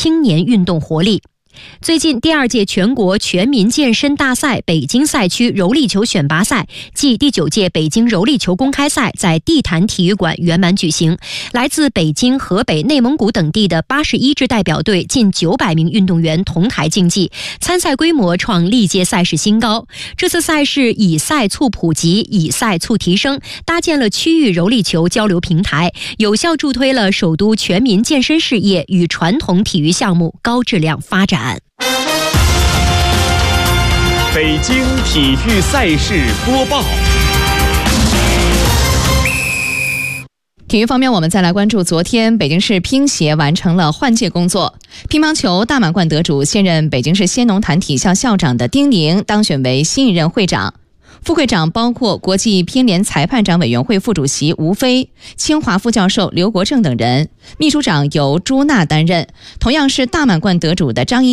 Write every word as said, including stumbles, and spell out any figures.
青年运动活力。最近，第二届全国全民健身大赛北京赛区柔力球选拔赛暨第九届北京柔力球公开赛在地坛体育馆圆满举行。来自北京、河北、内蒙古等地的八十一支代表队近九百名运动员同台竞技，参赛规模创历届赛事新高。这次赛事以赛促普及，以赛促提升，搭建了区域柔力球交流平台，有效助推了首都全民健身事业与传统体育项目高质量发展。 北京体育赛事播报。 体育方面，我们再来关注昨天北京市乒协完成了换届工作。乒乓球大满贯得主、现任北京市先农坛体校校长的丁宁当选为新一任会长。副会长包括国际乒联裁判长委员会副主席吴飞、清华副教授刘国正等人，秘书长由朱娜担任。同样是大满贯得主的张一